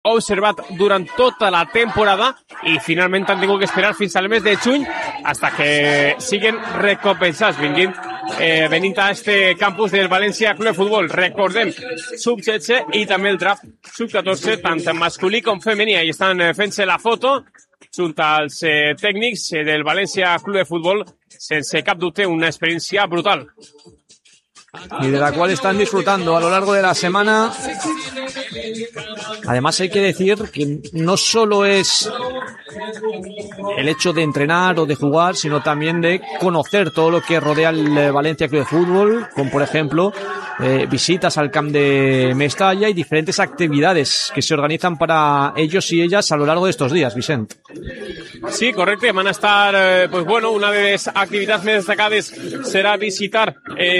observat durant tota la temporada i finalment han tingut que esperar fins al mes de juny hasta que siguen recompensats venint a este campus del València Club de Futbol. Recordem, sub-16 i també el draft sub-14, tant masculí com femení. Ahí estan fent-se la foto junt als tècnics del València Club de Futbol, sense cap dubte una experiència brutal. Y de la cual están disfrutando a lo largo de la semana. Además hay que decir que no solo es el hecho de entrenar o de jugar, sino también de conocer todo lo que rodea el Valencia Club de Fútbol, como por ejemplo visitas al camp de Mestalla y diferentes actividades que se organizan para ellos y ellas a lo largo de estos días, Vicent. Sí, correcte, van a estar, pues bueno, una de les activitats més destacades serà visitar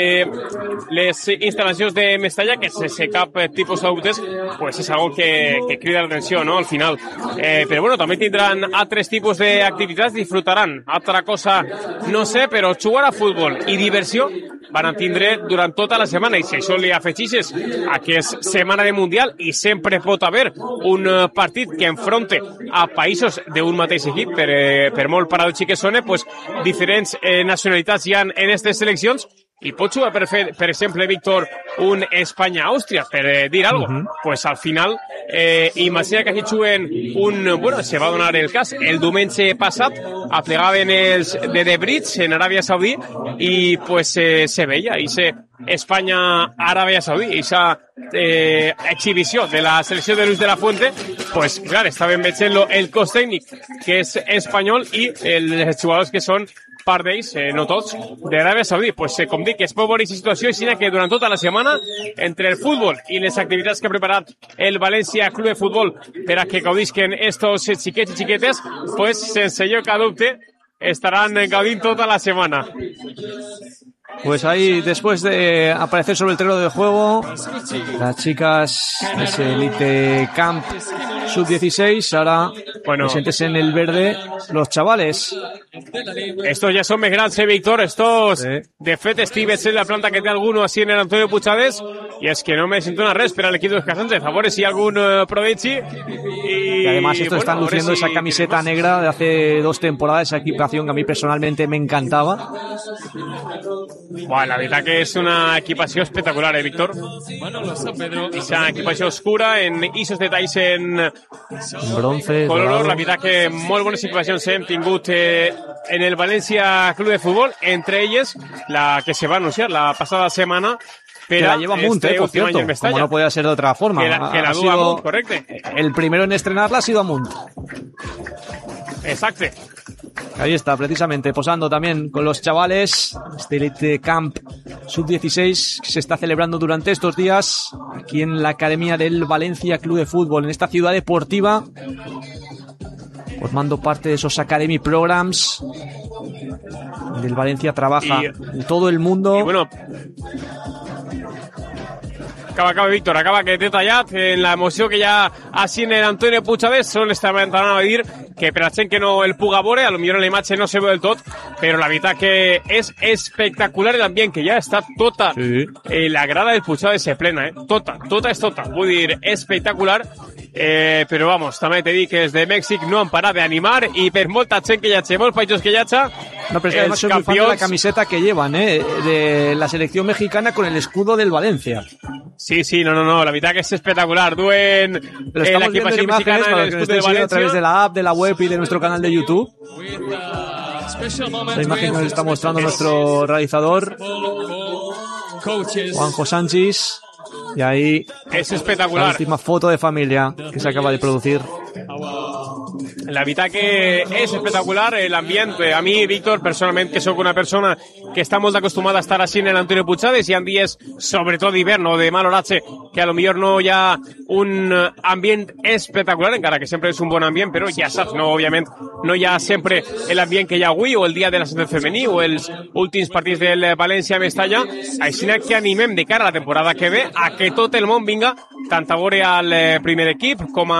les instal·lacions de Mestalla, que sense cap tipus de dubtes, pues és algo que crida l'atenció, ¿no?, al final. Però bueno, també tindran altres tipus d'activitats, disfrutaran. Altra cosa, no sé, però jugar a futbol i diversió van a tindre durant tota la setmana, i si això li afegixes a que és setmana de Mundial i sempre pot haver un partit que enfronte a països d'un mateix equip, per molt paradòxic que sona, pues diferents nacionalitats hi ha en aquestes seleccions, i pot jugar, per exemple, Víctor, un Espanya-Àustria, per dir alguna cosa. Pues al final, imagina que aquí juguen bueno, se va donar el cas, el diumenge passat aplegaven els de The Bridge en Aràbia Saudí i pues se veia, i Espanya-Aràbia Saudí, i esa exhibició de la selecció de Luis de la Fuente, pues clar, estaven veient el cos tècnic, que és espanyol, i els jugadors que són part d'ells, no tots, d'Aràbia Saudí. Pues com dic, es pot veure aquesta situació, i que durant tota la setmana, entre el futbol i les activitats que ha preparat el València Club de Futbol per a que gaudisquen estos xiquets i xiquetes, pues sense lloc a dubte estaran gaudint tota la semana. Pues ahí, después de aparecer sobre el terreno de juego, las chicas de ese Elite Camp Sub-16, ahora presentes en el verde los chavales. Estos ja són més grans, Víctor. Estos, de fet, estic veient la planta que té alguno así en el Antonio Puigades, y es que no me siento una res per al equipo de Sánchez. A ver si algún prodigi. Y además estos están luciendo esa camiseta negra de hace 2 temporadas, esa equipación que a mí personalmente me encantaba. Bueno, la veritat que és una equipació espectacular, Víctor? Bueno, lo sé, Pedro. Esa equipació oscura, en esos detalls en bronce, color. La veritat que molt bones equipacions hem tingut en el València Club de Futbol, entre elles la que se va anunciar la passada setmana. Que la lleva Munt, por cierto, como no podía ser de otra forma. Que la duda Munt, correcte. El primero en estrenarla ha sido a Munt. Exacte. Ahí está, precisamente, posando también con los chavales. Este Elite Camp Sub-16 que se está celebrando durante estos días aquí en la Academia del València Club de Fútbol, en esta ciudad deportiva, formando parte de esos Academy Programs del Valencia. Trabaja en todo el mundo. Y bueno, acaba, Víctor, acaba que t'he tallat en la emoció que hi ha així en Antonio Puigades. Són estaven a dir que per a gent que no el puga veure, a lo millor en la imatge no se veu del tot, però la veritat que és espectacular l'ambient, que ja està tota la grada del Puigades se plena, tota és tota, vull dir, espectacular. Però vamos, també t'he dit que des de Mèxic no han parat d'animar, i per molta gent que hi hagi, molts països que hi hagi, no, pero es que además soy muy fan de la camiseta que llevan, de la selección mexicana con el escudo del Valencia. Sí, no, la veritat que és espectacular. Duen la equipación mexicana en el escudo del Valencia a través de la app, de la web y de nuestro canal de YouTube. La imagen que nos está mostrando nuestro realizador Juanjo Sánchez, y ahí es espectacular. La última foto de familia que se acaba de producir. La veritat que és espectacular l'ambient. A mi, Víctor, personalment, que sóc una persona que està molt acostumada a estar així en l'Antonio Puigades, hi ha dies, sobretot d'hivern o de mal horatge, que a lo millor no hi ha un ambient espectacular, encara que sempre és un bon ambient, però ja saps, no, òbviament, no hi ha sempre l'ambient que hi ha avui, o el dia de la Santa Femení, o els últims partits del València-Mestalla. Així que animem de cara a la temporada que ve a que tot el món vinga, tant a veure al primer equip com a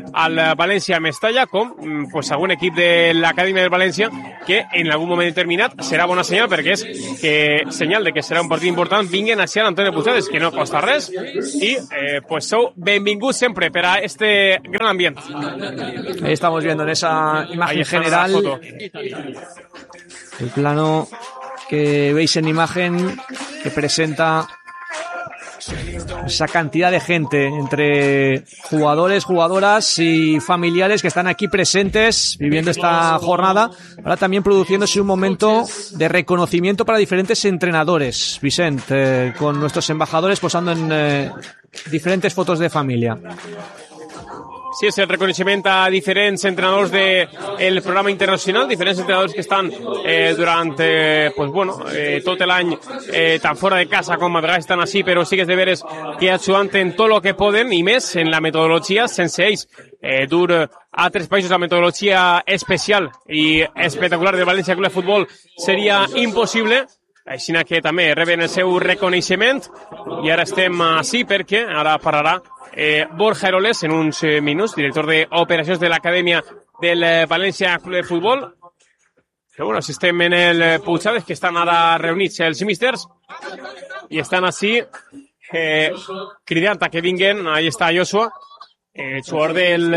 al València Mestalla com pues, algun equip de l'Acadèmia del València que en algun moment determinat serà bona senyal perquè és que senyal de que serà un partit important vinguen a Sant Antoni de Puigcercós, que no costa res i pues sou benvinguts sempre per a este gran ambient. Ahí estamos viendo en esa imagen general el plano que veis en imagen que presenta esa cantidad de gente entre jugadores, jugadoras y familiares que están aquí presentes viviendo esta jornada. Ahora también produciéndose un momento de reconocimiento para diferentes entrenadores, Vicent, con nuestros embajadores posando en diferentes fotos de familia. Sí, és el reconeixement a diferents entrenadors del programa internacional, diferents entrenadors que estan durant pues bueno, tot l'any tant fora de casa com a vegades estan així, però sí que és de veres que ajudant en tot el que poden i més en la metodologia, sense ells dur a altres països la metodologia especial i espectacular del València Club de Futbol seria impossible. Així que també reben el seu reconeixement i ara estem així perquè ara parlarà Borja Eroles en uns minuts, director d'operacions de l'Acadèmia del València Club de Futbol. Però bueno, si estem en el Puigcercós, que estan ara reunits els místers i estan així cridant a que vinguen. Ahí està Joshua, jugador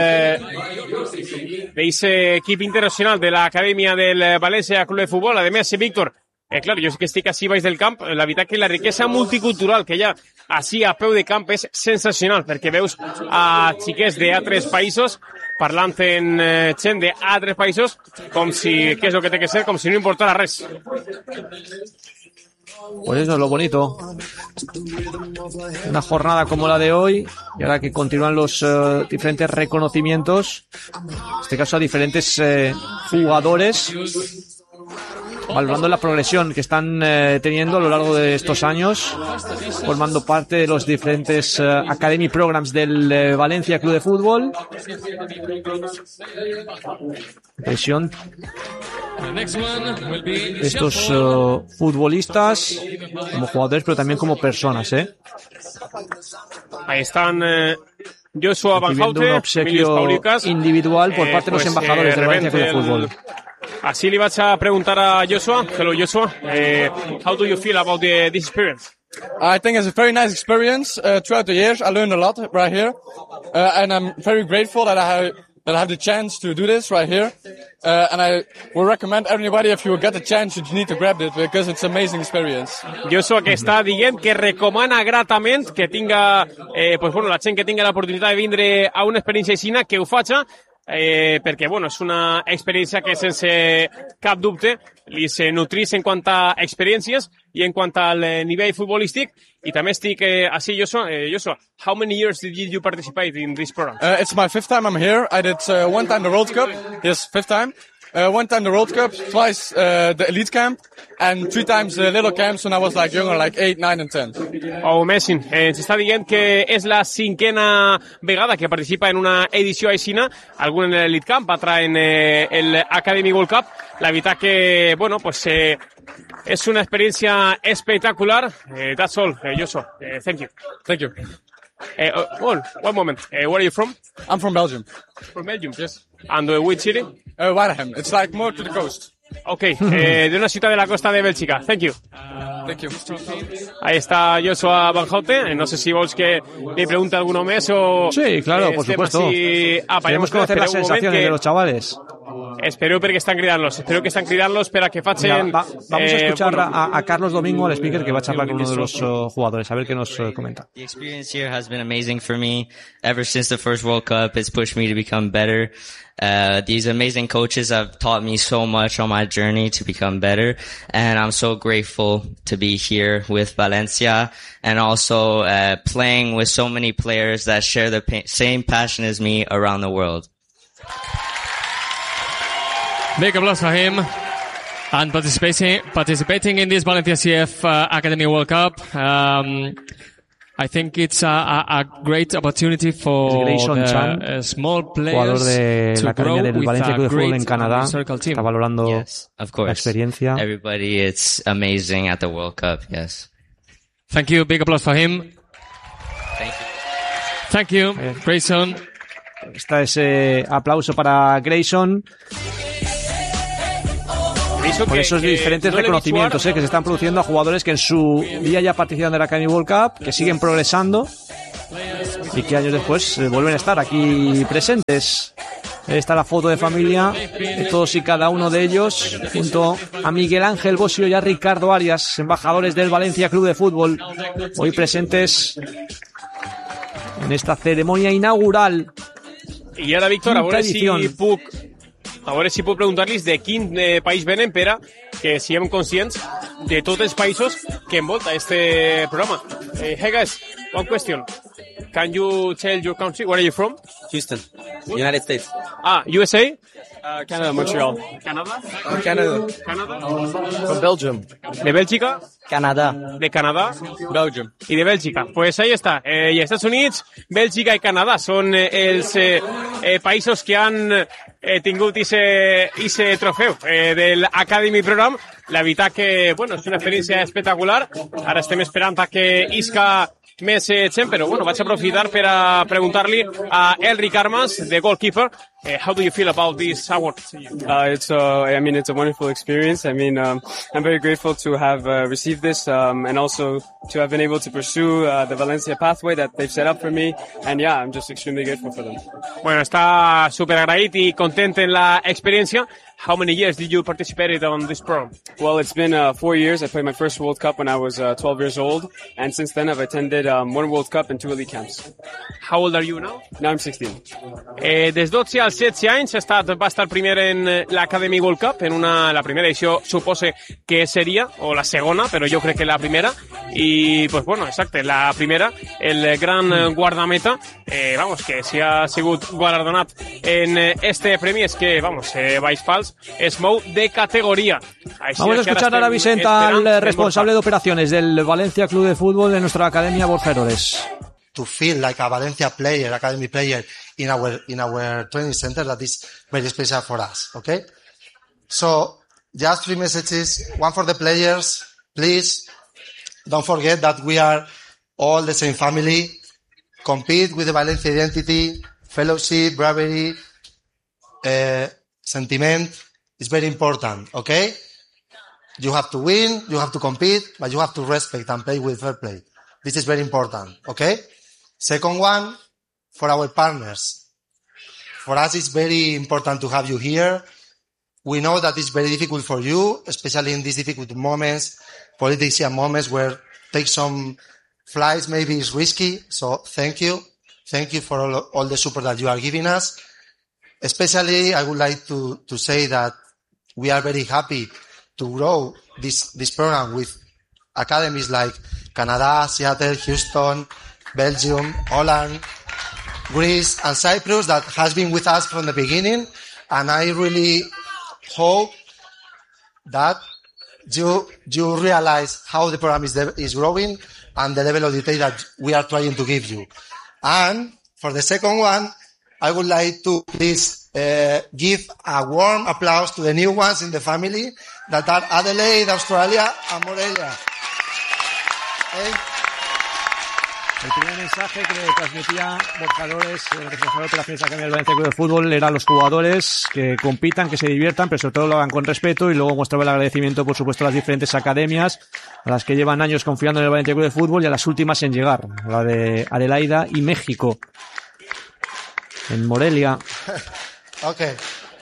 d'eixe equip internacional de l'Acadèmia del València Club de Futbol. A més, Víctor, claro, jo sé que estic així baix del camp, la veritat que la riquesa multicultural que hi ha així a peu de camp és sensacional, perquè veus a xiquets d'altres països parlant en gent d'altres països com si, què és el que té que ser, com si no importara res. Pues eso es lo bonito. Una jornada como la de hoy, y ahora que continúan los diferentes reconocimientos, en este caso a diferentes jugadores, valorando la progresión que están teniendo a lo largo de estos años, formando parte de los diferentes Academy Programs del Valencia Club de Fútbol. Presión estos futbolistas como jugadores, pero también como personas, Ahí están Joshua Van Houten, un obsequio individual por parte de los embajadores del Valencia Club de Fútbol. Así le vaig a preguntar a Joshua. Hello, Joshua. How do you feel about this experience? I think it's a very nice experience. Throughout the years, I learned a lot right here, and I'm very grateful that I have the chance to do this right here. And I will recommend everybody, if you get the chance, you need to grab it because it's an amazing experience. Joshua, que està dient que recomana gratament que tinga, pues bueno, la gent que tinga l'oportunitat de vindre a una experiència aixina, que ho faci, perquè bueno, és una experiència que sense cap dubte li se nutrís en quant a experiències i en quant al nivell futbolístic. I també estic així, Joshua, how many years did you participate in this program? It's my 5th time I'm here. I did one time the World Cup. Yes, 5th time. One time the World Cup, twice the Elite Camp, and 3 times the little camps when I was like younger, like 8, 9 and 10. Oh, amazing. Ens està dient que és la 5ª vegada que participa en una edició aixina, algun en l'Elite Camp, altra en l'Academy World Cup. La veritat que, bueno, pues és una experiència espectacular. That's all, Joshua. Thank you. Thank you. One moment. Where are you from? I'm from Belgium. From Belgium? Yes. And which city? Waregem. It's like more to the coast. Okay, de una ciutat de la costa de Bèlgica. Thank you. Thank you. Ahí está Joshua Van Houten. No sé si vols que li pregunte alguno més o... Sí, claro, por supuesto. Queremos conocer las sensaciones de los chavales. Espero perquè estan cridant-los per a que facin... Vamos a escuchar a Carlos Domingo, al speaker, que va a charlar con uno de los jugadores, a ver qué nos comenta. The experience here has been amazing for me. Ever since the first World Cup, it's pushed me to become better. These amazing coaches have taught me so much on my journey to become better, and I'm so grateful to be here with Valencia and also playing with so many players that share the same passion as me around the world. Big applause for him and participating in this Valencia CF Academy World Cup. I think it's a great opportunity for the small players jugador de la Academia del Valencia Club de Fútbol en Canadá, está valorando la experiencia. Everybody, it's amazing at the World Cup. Yes. Thank you. Big applause for him. Thank you. Thank you, Grayson. Está ese aplauso para Grayson. Por esos diferentes reconocimientos que se están produciendo a jugadores que en su día ya participan de la Academy World Cup, que siguen progresando y que años después vuelven a estar aquí presentes. Está la foto de familia de todos y cada uno de ellos, junto a Miguel Ángel Bosio y a Ricardo Arias, embajadores del Valencia Club de Fútbol, hoy presentes en esta ceremonia inaugural. I ara, Víctor, a veure si puc preguntar-los de quin país venen per a que siguem conscients de tots els països que envolta este programa. Hey guys, one question. Can you tell your country? Where are you from? Houston, United States. USA? Canada, Montreal. Canadá? Canada. From Belgium. ¿De Bélgica? Canadá. ¿De Canadá? Belgium. Y de Bèlgica. Pues ahí està. I Estats Units, Bèlgica i Canadà són els països que han tingut ese trofeu del Academy Program. La veritat que, bueno, és una experiència espectacular. Ara estem esperant a que isca més gent, però bueno, vaig aprofitar per a preguntar-li a Elric Armas, the goalkeeper, how do you feel about this award? It's a wonderful experience. I'm very grateful to have received this, and also to have been able to pursue the Valencia pathway that they've set up for me. And yeah, I'm just extremely grateful for them. Bueno, està super agraït i content en la experiència. How many years did you participate on this program? Well, it's been 4 years. I played my first World Cup when I was 12 years old, and since then I've attended 1 World Cup and 2 elite camps. How old are you now? Now I'm 16. Des 12 als 16 anys va estar primer en l'Academy World Cup, la primera edició supose que seria, o la segona, però jo crec que la primera, i pues bueno, exacte, la primera, el gran guardameta, que si ha sigut guardonat en este premi és que, Baix Pals es mou de categoría. Vamos a escuchar ahora, Vicente, al responsable de operaciones del Valencia Club de Fútbol de nuestra academia, Borja Herodes. To feel like a Valencia player, academy player in our training center, that is very special for us, okay? So, just 3 messages. One for the players, please don't forget that we are all the same family. Compete with the Valencia identity, fellowship, bravery, sentiment is very important, okay? You have to win, you have to compete, but you have to respect and play with fair play. This is very important, okay? Second one, for our partners. For us, it's very important to have you here. We know that it's very difficult for you, especially in these difficult moments, political moments where take some flights maybe is risky. So thank you. Thank you for all the support that you are giving us. Especially, I would like to say that we are very happy to grow this program with academies like Canada, Seattle, Houston, Belgium, Holland, Greece, and Cyprus that has been with us from the beginning. And I really hope that you realize how the program is growing and the level of detail that we are trying to give you. And for the second one, I would like to please give a warm applause to the new ones in the family that are Adelaide, Australia, and Morelia. Okay. El primer mensaje que le transmitía Borja Herodes, el responsable de operaciones de la Academia del Valencia Club de Fútbol, era a los jugadores que compitan, que se diviertan, pero sobre todo lo hagan con respeto, y luego mostraba el agradecimiento, por supuesto, a las diferentes academias a las que llevan años confiando en el Valencia Club de Fútbol y a las últimas en llegar, la de Adelaida y México, en Morelia. Okay.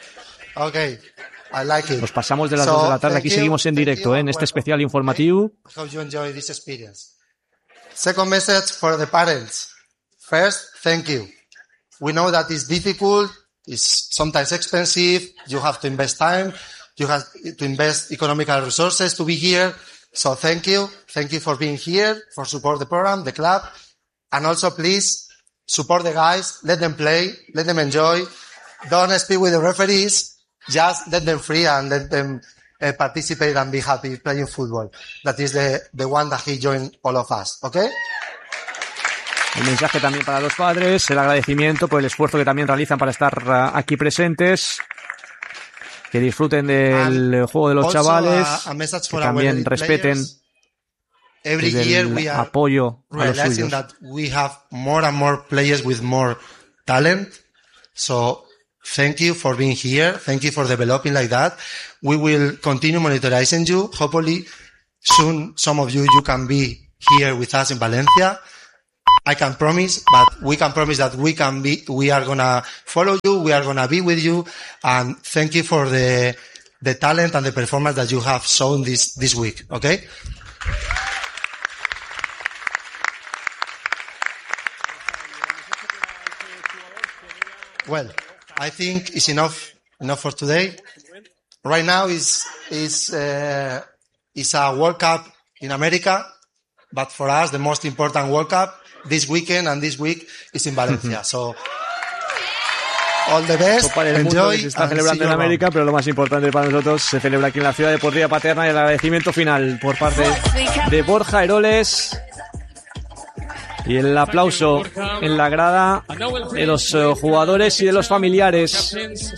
I like it. Nos pasamos de las 2 de la tarde, aquí seguimos en directo, en este especial informativo. I hope you enjoy this experience. Second message for the parents. First, thank you. We know that it's difficult, it's sometimes expensive, you have to invest time, you have to invest economical resources to be here. So thank you. Thank you for being here, for support the program, the club. And also please support the guys, let them play, let them enjoy. Don't speak with the referees, just let them free and let them participate and be happy playing football. That is the one that he joined all of us, okay? El mensaje también para los padres, el agradecimiento por el esfuerzo que también realizan para estar aquí presentes, que disfruten del juego de los chavales, que también respeten el apoyo a los suyos. That we have more and more players with more talent. So thank you for being here. Thank you for developing like that. We will continue monitoring you. Hopefully soon some of you can be here with us in Valencia. I can promise, but we can promise that we are gonna follow you, we are gonna be with you, and thank you for the talent and the performance that you have shown this week, okay? Well, I think it's enough for today. Right now is a World Cup in America, but for us the most important World Cup this weekend and this week is in Valencia. So all the best. Copa del Mundo que se está celebrando en América, pero lo más importante para nosotros se celebra aquí en la ciudad deportiva Paterna, y el agradecimiento final por parte de Borja Eroles y el aplauso en la grada de los jugadores y de los familiares.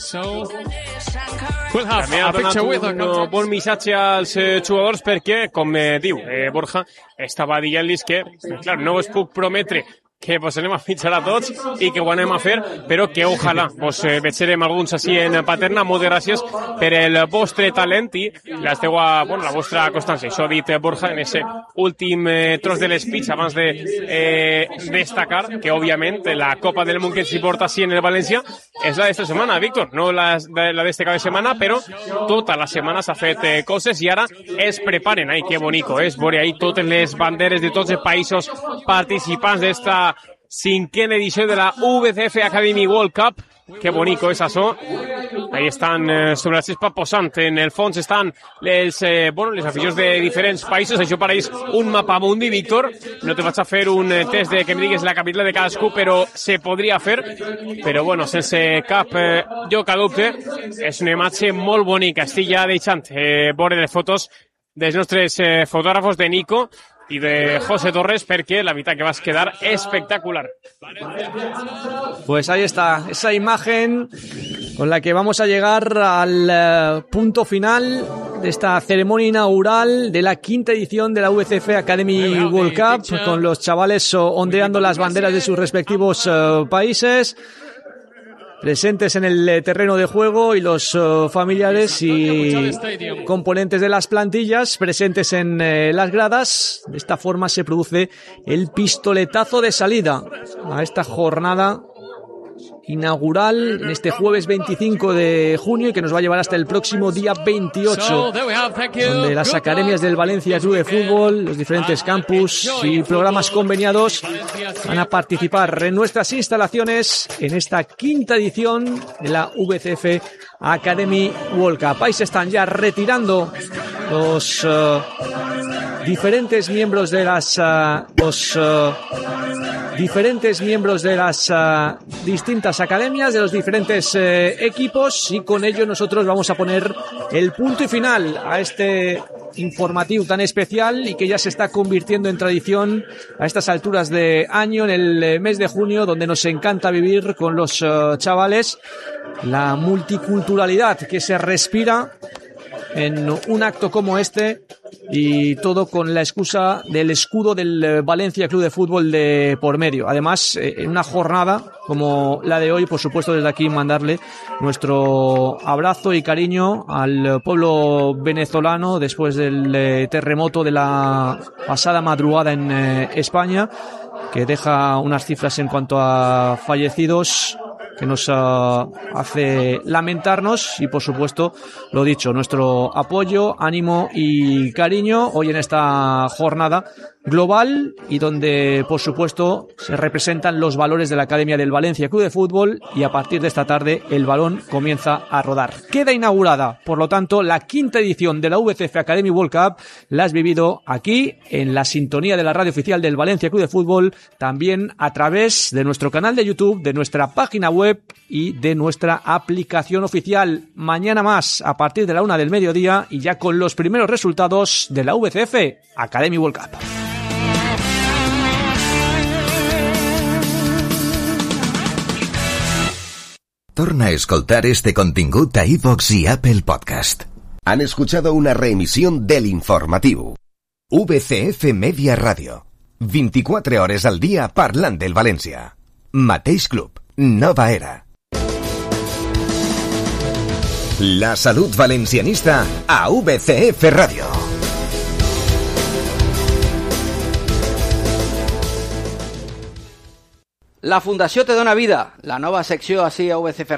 També ha donat un bon missatge als jugadors perquè, com diu Borja, estava dient-los que, clar, no us puc prometre que vos anem a fitxar a tots i que ho anem a fer, però que ojalà vos veurem alguns així en Paterna. Moltes gràcies per el vostre talent i la vostra constància. Això ha dit Borja en aquest últim tros de l'speech abans de destacar que, òbviament, la Copa del Món que ens porta així en el València és la d'esta setmana, Víctor, no la d'esta cada setmana, però tota la setmana s'ha fet coses i ara es preparen. Ai, que bonico, és veure ahí totes les banderes de tots els països participants d'esta cinquena edició de la VCF Academy World Cup. Que bonico és això. Ahí estan sobre la gespa posant. En el fons estan les aficions de diferents països. Això per ells un mapamundi, Víctor. No te vaig a fer un test de que em digues la capital de cadascú, però se podria fer. Però bueno, sense cap lloc a dubte, és una imatge molt bonica. Estic ja deixant veure les fotos dels nostres fotògrafos, de Nico y de José Torres, porque la mitad que va a quedar espectacular. Pues ahí está, esa imagen con la que vamos a llegar al punto final de esta ceremonia inaugural de la quinta edición de la VCF Academy World Cup, con los chavales ondeando las banderas de sus respectivos países, presentes en el terreno de juego, y los familiares y componentes de las plantillas presentes en las gradas. De esta forma se produce el pistoletazo de salida a esta jornada inaugural en este jueves 25 de junio y que nos va a llevar hasta el próximo día 28, donde las academias del Valencia Club de Fútbol, los diferentes campus y programas conveniados van a participar en nuestras instalaciones en esta quinta edición de la VCF Academy World Cup. Ahí se están ya retirando los diferentes miembros de las distintas academias, de los diferentes equipos, y con ello nosotros vamos a poner el punto y final a este informativo tan especial y que ya se está convirtiendo en tradición a estas alturas de año, en el mes de junio, donde nos encanta vivir con los chavales la multiculturalidad que se respira en un acto como este, y todo con la excusa del escudo del Valencia Club de Fútbol de por medio. Además, en una jornada como la de hoy, por supuesto, desde aquí mandarle nuestro abrazo y cariño al pueblo venezolano después del terremoto de la pasada madrugada en España, que deja unas cifras en cuanto a fallecidos que nos hace lamentarnos, y por supuesto, lo dicho, nuestro apoyo, ánimo y cariño hoy en esta jornada global, y donde por supuesto se representan los valores de la Academia del Valencia Club de Fútbol, y a partir de esta tarde el balón comienza a rodar. Queda inaugurada, por lo tanto, la quinta edición de la VCF Academy World Cup. La has vivido aquí en la sintonía de la radio oficial del Valencia Club de Fútbol, también a través de nuestro canal de YouTube, de nuestra página web y de nuestra aplicación oficial. Mañana más, a partir de la 1 del mediodía, y ya con los primeros resultados de la VCF Academy World Cup. Torna a escoltar este contingut a iVox y Apple Podcast. Han escuchado una reemisión del informativo. VCF Media Radio. 24 hores al día parlant del València. Mateix club, nova era. La salud valencianista a VCF Ràdio. La Fundació Te Dona Vida, la nova secció així a VCF